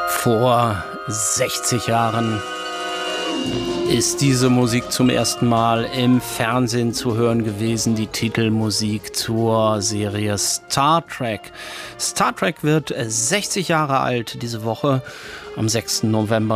Vor 60 Jahren ist diese Musik zum ersten Mal im Fernsehen zu hören gewesen, die Titelmusik zur Serie Star Trek. Star Trek wird 60 Jahre alt diese Woche. Am 6. November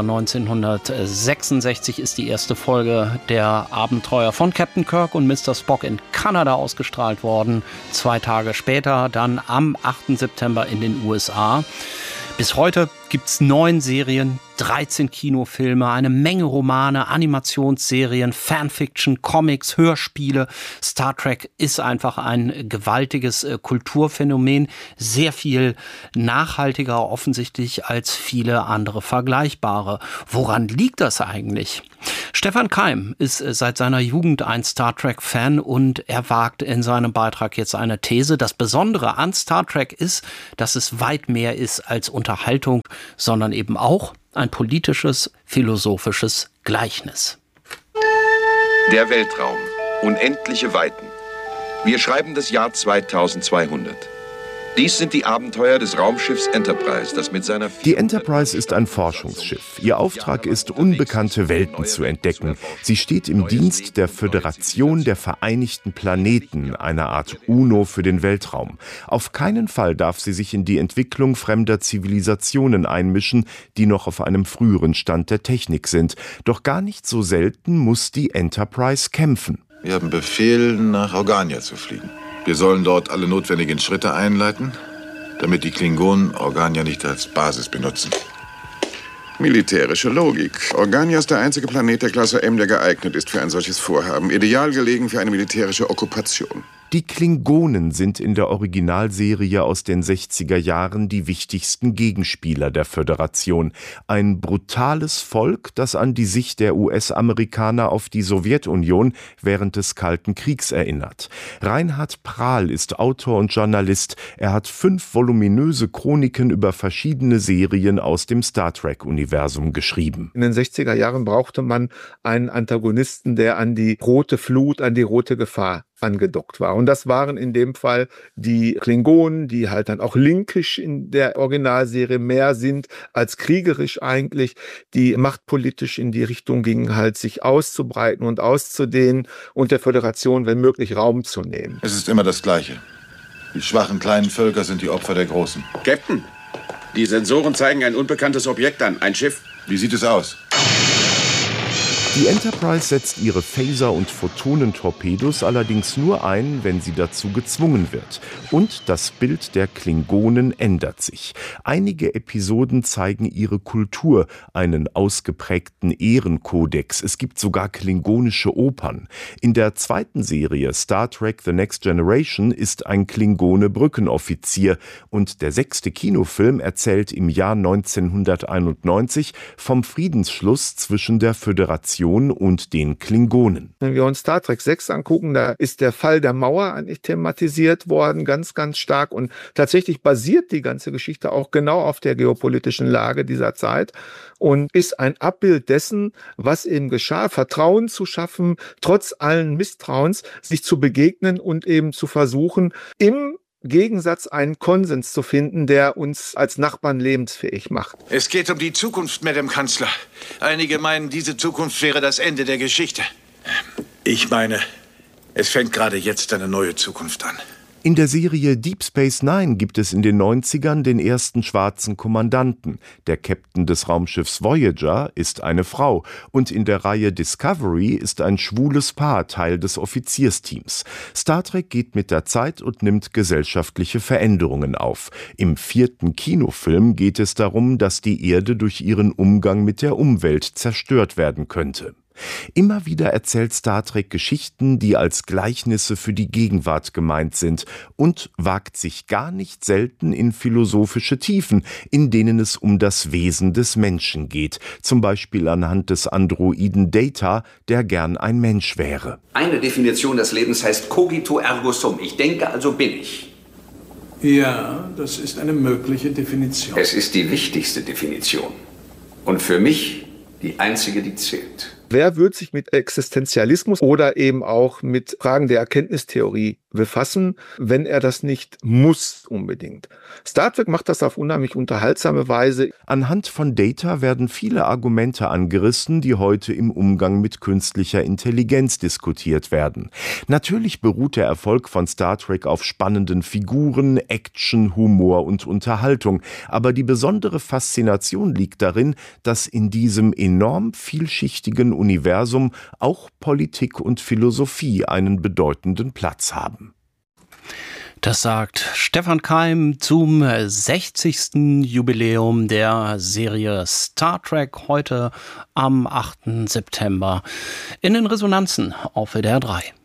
1966 ist die erste Folge der Abenteuer von Captain Kirk und Mr. Spock in Kanada ausgestrahlt worden. 2 Tage später, dann am 8. September in den USA. Bis heute gibt es 9 Serien, 13 Kinofilme, eine Menge Romane, Animationsserien, Fanfiction, Comics, Hörspiele. Star Trek ist einfach ein gewaltiges Kulturphänomen, sehr viel nachhaltiger offensichtlich als viele andere vergleichbare. Woran liegt das eigentlich? Stefan Keim ist seit seiner Jugend ein Star Trek-Fan und er wagt in seinem Beitrag jetzt eine These. Das Besondere an Star Trek ist, dass es weit mehr ist als Unterhaltung, sondern eben auch ein politisches, philosophisches Gleichnis. Der Weltraum. Unendliche Weiten. Wir schreiben das Jahr 2200. Dies sind die Abenteuer des Raumschiffs Enterprise, das mit seiner... Die Enterprise ist ein Forschungsschiff. Ihr Auftrag ist, unbekannte Welten zu entdecken. Sie steht im Dienst der Föderation der Vereinigten Planeten, einer Art UNO für den Weltraum. Auf keinen Fall darf sie sich in die Entwicklung fremder Zivilisationen einmischen, die noch auf einem früheren Stand der Technik sind. Doch gar nicht so selten muss die Enterprise kämpfen. Wir haben Befehl, nach Organia zu fliegen. Wir sollen dort alle notwendigen Schritte einleiten, damit die Klingonen Organia nicht als Basis benutzen. Militärische Logik. Organia ist der einzige Planet der Klasse M, der geeignet ist für ein solches Vorhaben. Ideal gelegen für eine militärische Okkupation. Die Klingonen sind in der Originalserie aus den 60er Jahren die wichtigsten Gegenspieler der Föderation. Ein brutales Volk, das an die Sicht der US-Amerikaner auf die Sowjetunion während des Kalten Kriegs erinnert. Reinhard Prahl ist Autor und Journalist. Er hat 5 voluminöse Chroniken über verschiedene Serien aus dem Star Trek-Universum geschrieben. In den 60er Jahren brauchte man einen Antagonisten, der an die rote Flut, an die rote Gefahr angedockt war. Und das waren in dem Fall die Klingonen, die halt dann auch linkisch in der Originalserie mehr sind als kriegerisch eigentlich, die machtpolitisch in die Richtung gingen, halt sich auszubreiten und auszudehnen und der Föderation, wenn möglich, Raum zu nehmen. Es ist immer das Gleiche. Die schwachen kleinen Völker sind die Opfer der Großen. Captain, die Sensoren zeigen ein unbekanntes Objekt an. Ein Schiff. Wie sieht es aus? Die Enterprise setzt ihre Phaser- und Photonentorpedos allerdings nur ein, wenn sie dazu gezwungen wird. Und das Bild der Klingonen ändert sich. Einige Episoden zeigen ihre Kultur, einen ausgeprägten Ehrenkodex. Es gibt sogar klingonische Opern. In der zweiten Serie Star Trek The Next Generation ist ein Klingone Brückenoffizier. Und der 6. Kinofilm erzählt im Jahr 1991 vom Friedensschluss zwischen der Föderation und den Klingonen. Wenn wir uns Star Trek 6 angucken, da ist der Fall der Mauer eigentlich thematisiert worden, ganz, ganz stark. Und tatsächlich basiert die ganze Geschichte auch genau auf der geopolitischen Lage dieser Zeit und ist ein Abbild dessen, was eben geschah, Vertrauen zu schaffen, trotz allen Misstrauens, sich zu begegnen und eben zu versuchen, im Gegensatz einen Konsens zu finden, der uns als Nachbarn lebensfähig macht. Es geht um die Zukunft, Madame Kanzler. Einige meinen, diese Zukunft wäre das Ende der Geschichte. Ich meine, es fängt gerade jetzt eine neue Zukunft an. In der Serie Deep Space Nine gibt es in den 90ern den ersten schwarzen Kommandanten. Der Captain des Raumschiffs Voyager ist eine Frau. Und in der Reihe Discovery ist ein schwules Paar Teil des Offiziersteams. Star Trek geht mit der Zeit und nimmt gesellschaftliche Veränderungen auf. Im 4. Kinofilm geht es darum, dass die Erde durch ihren Umgang mit der Umwelt zerstört werden könnte. Immer wieder erzählt Star Trek Geschichten, die als Gleichnisse für die Gegenwart gemeint sind und wagt sich gar nicht selten in philosophische Tiefen, in denen es um das Wesen des Menschen geht, zum Beispiel anhand des Androiden Data, der gern ein Mensch wäre. Eine Definition des Lebens heißt cogito ergo sum. Ich denke, also bin ich. Ja, das ist eine mögliche Definition. Es ist die wichtigste Definition. Und für mich die einzige, die zählt. Wer wird sich mit Existenzialismus oder eben auch mit Fragen der Erkenntnistheorie befassen, wenn er das nicht muss unbedingt. Star Trek macht das auf unheimlich unterhaltsame Weise. Anhand von Data werden viele Argumente angerissen, die heute im Umgang mit künstlicher Intelligenz diskutiert werden. Natürlich beruht der Erfolg von Star Trek auf spannenden Figuren, Action, Humor und Unterhaltung. Aber die besondere Faszination liegt darin, dass in diesem enorm vielschichtigen Universum auch Politik und Philosophie einen bedeutenden Platz haben. Das sagt Stefan Keim zum 60. Jubiläum der Serie Star Trek heute am 8. September in den Resonanzen auf WDR 3.